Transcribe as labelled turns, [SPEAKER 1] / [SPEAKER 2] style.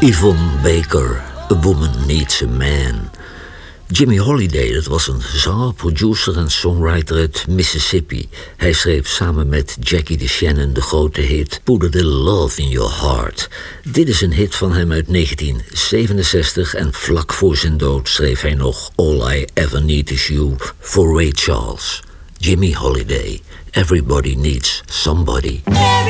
[SPEAKER 1] Yvonne Baker, A Woman Needs a Man. Jimmy Holiday, dat was een zanger, producer en songwriter uit Mississippi. Hij schreef samen met Jackie DeShannon de grote hit Put a Little Love in Your Heart. Dit is een hit van hem uit 1967 en vlak voor zijn dood schreef hij nog All I Ever Need Is You voor Ray Charles. Jimmy Holiday, Everybody Needs Somebody.